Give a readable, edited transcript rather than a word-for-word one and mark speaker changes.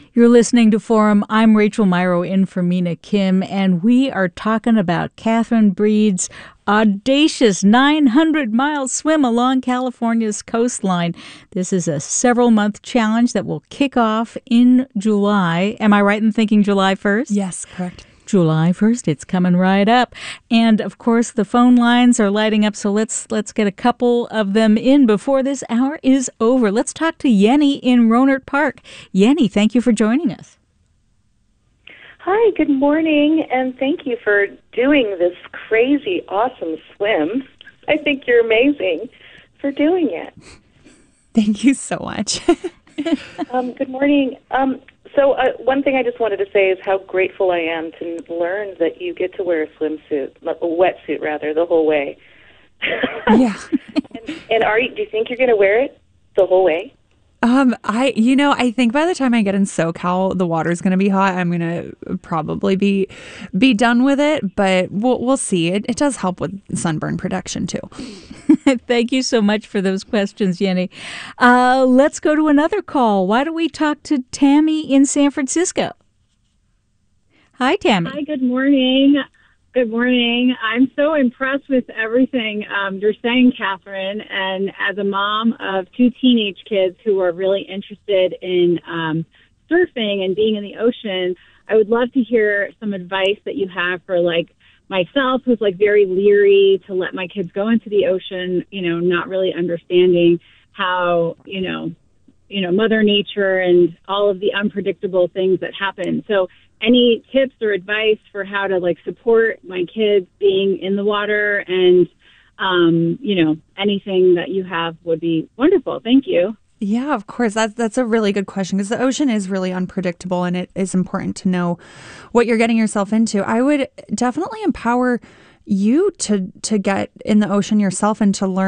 Speaker 1: You're listening to Forum. I'm Rachel Myrow in for Mina Kim, and we are talking about Catherine Breed's audacious 900-mile swim along California's coastline. This is a several-month challenge that will kick off in July. Am I right in thinking July 1st?
Speaker 2: Yes, correct.
Speaker 1: July 1st. It's coming right up. And, of course, the phone lines are lighting up, so let's get a couple of them in before this hour is over. Let's talk to Yenny in Rohnert Park. Yenny, thank you for joining us.
Speaker 3: Hi, good morning, and thank you for doing this crazy, awesome swim. I think you're amazing for doing it.
Speaker 2: Thank you so much.
Speaker 3: Good morning. So one thing I just wanted to say is how grateful I am to learn that you get to wear a swimsuit, a wetsuit rather, the whole way.
Speaker 2: Yeah.
Speaker 3: And do you think you're going to wear it the whole way?
Speaker 2: I think by the time I get in SoCal, the water's going to be hot. I'm going to probably be done with it, but we'll see. It does help with sunburn protection too.
Speaker 1: Thank you so much for those questions, Yenny. Let's go to another call. Why don't we talk to Tammy in San Francisco? Hi, Tammy.
Speaker 4: Hi, good morning. Good morning. I'm so impressed with everything you're saying, Catherine. And as a mom of two teenage kids who are really interested in surfing and being in the ocean, I would love to hear some advice that you have for, myself, who's, very leery to let my kids go into the ocean, not really understanding how, Mother Nature and all of the unpredictable things that happen. So any tips or advice for how to support my kids being in the water and, anything that you have would be wonderful. Thank you.
Speaker 2: Yeah, of course. That's a really good question because the ocean is really unpredictable and it is important to know what you're getting yourself into. I would definitely empower you to get in the ocean yourself and to learn